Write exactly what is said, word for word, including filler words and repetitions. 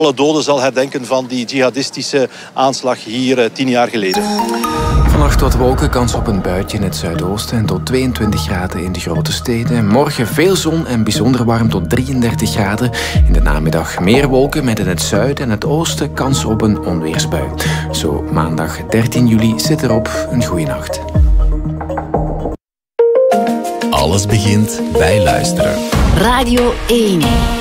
alle doden zal herdenken van die jihadistische aanslag hier tien jaar geleden. Vannacht wat wolken, kans op een buitje in het zuidoosten en tot tweeëntwintig graden in de grote steden. Morgen veel zon en bijzonder warm tot drieëndertig graden. In de namiddag meer wolken met in het zuiden en het oosten kans op een onweersbui. Zo maandag dertien juli zit erop. Een goeie nacht. Alles begint bij luisteren. Radio één.